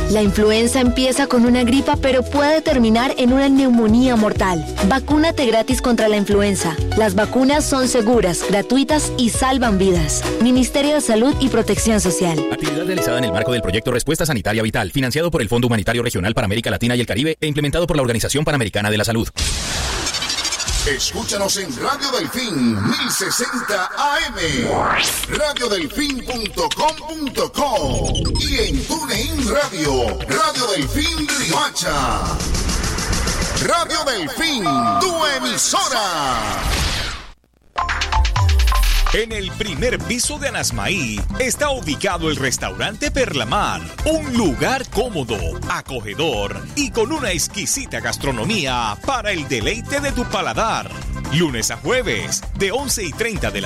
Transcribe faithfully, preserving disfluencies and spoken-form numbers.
La influenza empieza con una gripa, pero puede terminar en una neumonía mortal. Vacúnate gratis contra la influenza. Las vacunas son seguras, gratuitas y salvan vidas. Ministerio de Salud y Protección Social. Actividad realizada en el marco del proyecto Respuesta Sanitaria Vital, financiado por el Fondo Humanitario Regional para América Latina y el Caribe e implementado por la Organización Panamericana de la Salud. Escúchanos en Radio Delfín mil sesenta A M, radio delfín punto com punto co y en TuneIn Radio, Radio Delfín Riohacha. Radio Delfín, tu emisora. En el primer piso de Anasmaí está ubicado el restaurante Perlamar, un lugar cómodo, acogedor y con una exquisita gastronomía para el deleite de tu paladar. Lunes a jueves, de once y treinta de la